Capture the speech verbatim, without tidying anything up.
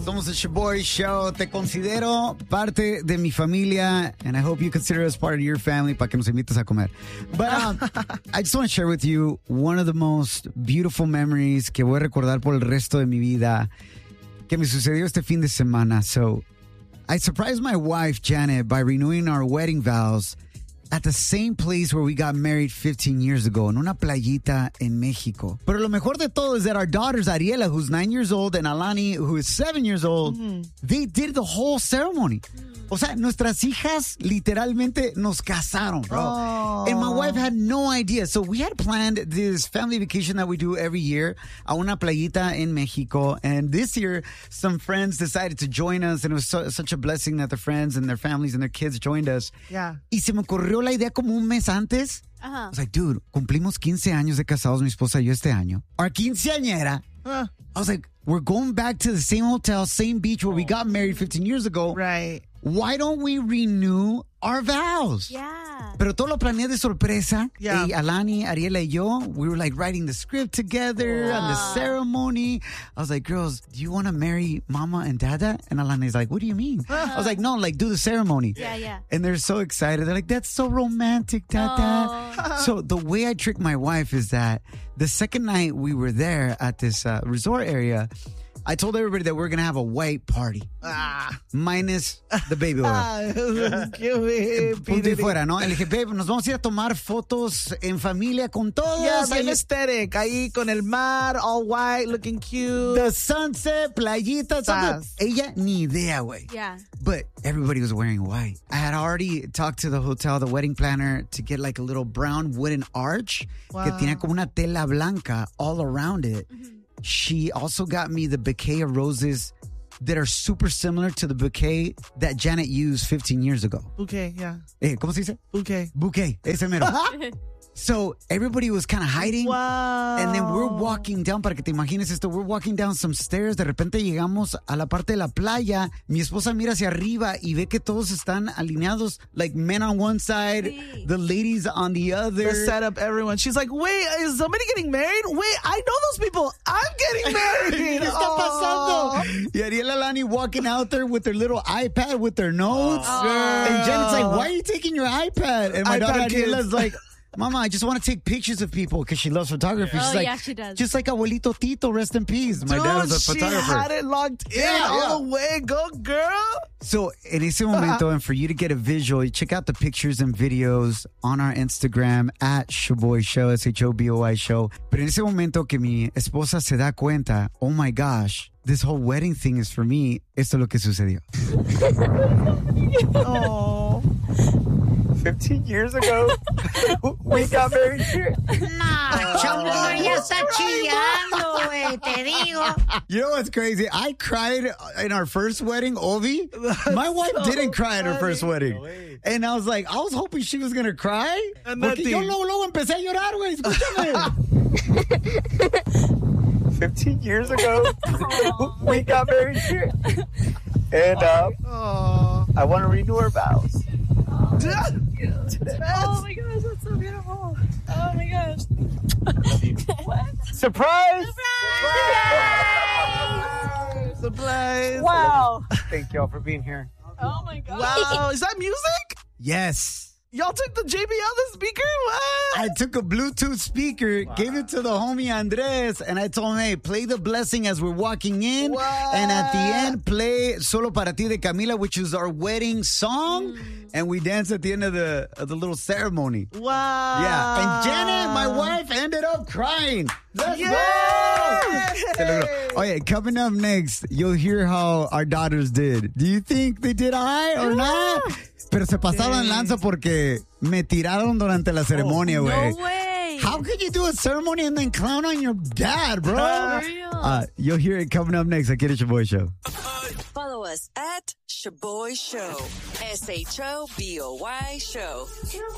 Somos el Shaboy Show. Te considero parte de mi familia, and I hope you consider us part of your family para que nos invites a comer. But um, I just want to share with you one of the most beautiful memories que voy a recordar por el resto de mi vida que me sucedió este fin de semana. So I surprised my wife, Janet, by renewing our wedding vows at the same place where we got married fifteen years ago, en una playita en Mexico. Pero lo mejor de todo is that our daughters, Ariela, who's nine years old, and Alani, who is seven years old, mm-hmm. they did the whole ceremony. O sea, nuestras hijas literalmente nos casaron, bro. Oh. And my wife had no idea. So we had planned this family vacation that we do every year a una playita in Mexico. And this year, some friends decided to join us. And it was so, such a blessing that their friends and their families and their kids joined us. Yeah. Y se me ocurrió la idea como un mes antes. Uh-huh. I was like, dude, cumplimos quince años de casados, mi esposa y yo este año. Our quinceañera. Uh. I was like, we're going back to the same hotel, same beach where we got married fifteen years ago. Right. Why don't we renew our vows? Yeah. Pero todo lo planeé de sorpresa. Yeah. Y Alani, Ariela y yo, we were like writing the script together Wow. and the ceremony. I was like, girls, do you want to marry Mama and Dada? And Alani's like, what do you mean? I was like, no, like do the ceremony. Yeah, yeah. And they're so excited. They're like, that's so romantic, Dada. Oh. So the way I tricked my wife is that the second night we were there at this uh, resort area, I told everybody that we we're going to have a white party. Ah. Minus the baby oil. Punto y fuera, ¿no? Le dije, babe, nos vamos a ir a tomar fotos en familia con todos. Yeah, bien Ahí- aesthetic. Ahí con el mar, all white, looking cute. The sunset, playita, something. Sas. Ella ni idea, güey. Yeah. But everybody was wearing white. I had already talked to the hotel, the wedding planner, to get like a little brown wooden arch que Wow. tiene como una tela blanca all around it. She also got me the bouquet of roses that are super similar to the bouquet that Janet used fifteen years ago. Bouquet, yeah. Eh, ¿Cómo se dice? Bouquet. Bouquet. Ese mero. So everybody was kind of hiding. Wow. And then we're walking down, para que te imagines esto, we're walking down some stairs. De repente llegamos a la parte de la playa. Mi esposa mira hacia arriba y ve que todos están alineados, like men on one side, Sí. the ladies on the other. The setup, everyone. She's like, wait, is somebody getting married? Wait, I know those people. I'm getting married. ¿Qué está pasando? Y Ariela Lani walking out there with their little iPad with their notes. And Janet's like, why are you taking your iPad? And my iPad daughter kids. Ariela's like, Mama, I just want to take pictures of people because she loves photography. Oh, She's like, yeah, she does. Just like Abuelito Tito, rest in peace. My Dude, dad is a she photographer. had it locked in Yeah, all yeah. the way. Go, girl. So, en ese momento, and for you to get a visual, check out the pictures and videos on our Instagram at Shaboy Show, S H O B O I Show. Pero en ese momento que mi esposa se da cuenta, oh my gosh, this whole wedding thing is for me, esto es lo que sucedió. Oh. fifteen years ago, we got married here. No, Shaboy, ya está chillando, güey, te digo. You know what's crazy? I cried in our first wedding, Ovi. My wife so didn't cry at her first funny. wedding. And I was like, I was hoping she was going to cry. And Porque yo nothing. luego, luego empecé a llorar, güey. Escúchame. fifteen years ago, we got married here. And uh, Oh. I want to renew our vows. Oh my gosh, that's so beautiful. Oh my gosh. What? Surprise! Surprise. Wow. Thank y'all for being here. Oh my gosh. Wow. Is that music? Yes. Y'all took the J B L, the speaker? What? I took a Bluetooth speaker, gave it to the homie Andres, and I told him, hey, play the blessing as we're walking in. What? And at the end, play Solo Para Ti de Camila, which is our wedding song. And we dance at the end of the of the little ceremony. Wow. Yeah. And Janet, my wife, ended up crying. Let's Yay! go! Oh, yeah. Coming up next, you'll hear how our daughters did. Do you think they did all right or not? Pero se pasaron lanza porque me tiraron durante la ceremonia, güey. No way. How could you do a ceremony and then clown on your dad, bro? For real. Uh, you'll hear it coming up next. Aquí en el Shaboy Show. Follow us at Shaboy Show. S H O B O Y Show.